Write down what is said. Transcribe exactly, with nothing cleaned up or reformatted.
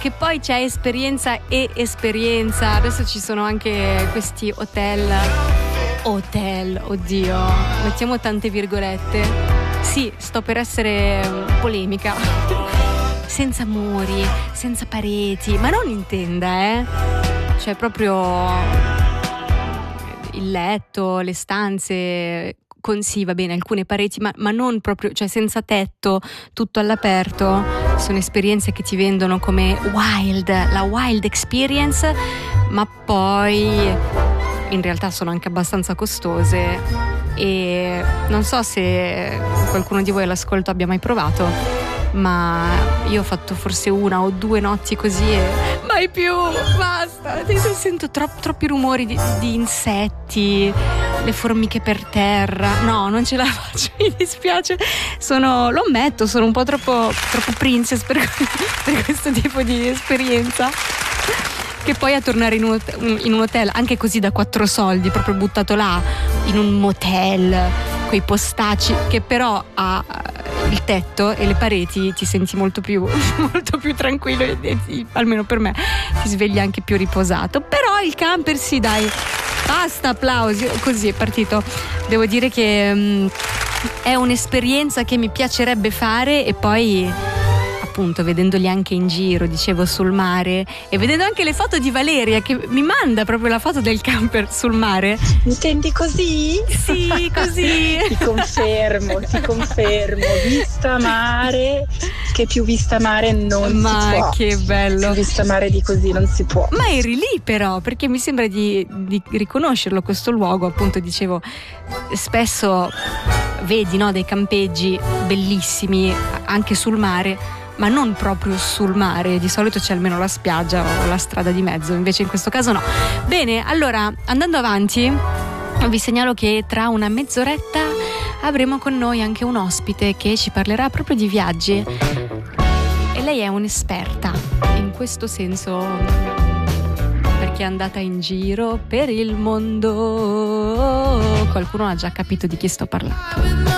che poi c'è esperienza e esperienza. Adesso ci sono anche questi hotel hotel, oddio, mettiamo tante virgolette. Sì, sto per essere polemica. Senza muri, senza pareti, ma non in tenda, eh cioè proprio il letto, le stanze con sì, va bene, alcune pareti, ma, ma non proprio, cioè senza tetto, tutto all'aperto. Sono esperienze che ti vendono come wild, la wild experience, ma poi in realtà sono anche abbastanza costose e non so se qualcuno di voi all'ascolto abbia mai provato, ma io ho fatto forse una o due notti così e mai più, basta. Sento tro- troppi rumori di, di insetti, le formiche per terra, no, non ce la faccio, mi dispiace, sono, lo ammetto, sono un po' troppo, troppo princess per, per questo tipo di esperienza. Che poi a tornare in un, hotel, in un hotel anche così da quattro soldi, proprio buttato là in un motel, quei postacci, che però ha il tetto e le pareti, ti senti molto più molto più tranquillo e, e, almeno per me ti svegli anche più riposato. Però il camper sì, dai, basta applausi, così è partito. Devo dire che mh, è un'esperienza che mi piacerebbe fare e poi appunto vedendoli anche in giro, dicevo, sul mare, e vedendo anche le foto di Valeria che mi manda proprio la foto del camper sul mare. Intendi così? Sì, così. Ti confermo, ti confermo, vista mare, che più vista mare non Ma si può. Ma che bello. Più vista mare di così non si può. Ma eri lì però, perché mi sembra di, di riconoscerlo questo luogo, appunto dicevo, spesso vedi, no, dei campeggi bellissimi anche sul mare, ma non proprio sul mare, di solito c'è almeno la spiaggia o la strada di mezzo, invece in questo caso no. Bene, allora, andando avanti, vi segnalo che tra una mezz'oretta avremo con noi anche un ospite che ci parlerà proprio di viaggi, e lei è un'esperta in questo senso, perché è andata in giro per il mondo. Qualcuno ha già capito di chi sto parlando.